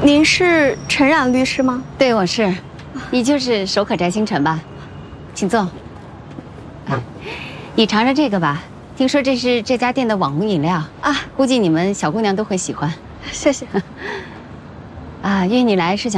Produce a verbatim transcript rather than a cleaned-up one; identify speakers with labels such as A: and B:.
A: 您是陈冉律师吗？
B: 对，我是。你就是手可摘星辰吧？请坐。啊，你尝尝这个吧，听说这是这家店的网红饮料啊，估计你们小姑娘都会喜欢。
A: 谢谢。
B: 啊，约你来是想。